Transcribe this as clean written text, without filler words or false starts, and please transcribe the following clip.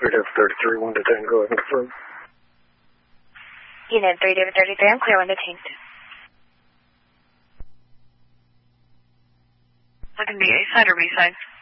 David 33, 1 to 10, go ahead and confirm. Unit 3, David 33, I'm clear 1 to 10. Looking to be A-side or B-side?